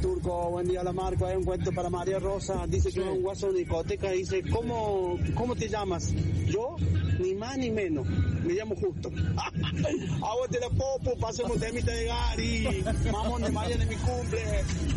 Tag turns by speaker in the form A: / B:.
A: Turco, buen día, la Marco. Hay un cuento para María Rosa. Dice que un guaso de discoteca. Dice, ¿cómo te llamas? Yo, ni más ni menos. Me llamo Justo. Aguante la popo, pasemos temita de Gary. Mamón de María de mi cumple.